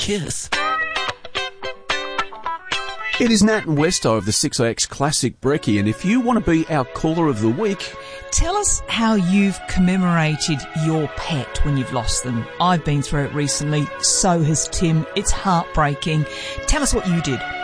kiss. It is Nat and Westo of the 6AX Classic Brekkie, and if you want to be our caller of the week, tell us how you've commemorated your pet when you've lost them. I've been through it recently, so has Tim. It's heartbreaking. Tell us what you did.